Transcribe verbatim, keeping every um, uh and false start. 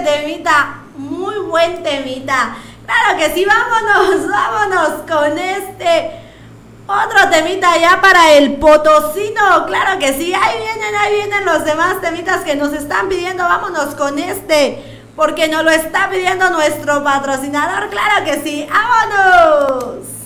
temita, muy buen temita. Claro que sí, vámonos, vámonos con este otro temita ya para el potosino. Claro que sí, ahí vienen, ahí vienen los demás temitas que nos están pidiendo. Vámonos con este, porque nos lo está pidiendo nuestro patrocinador. Claro que sí, vámonos.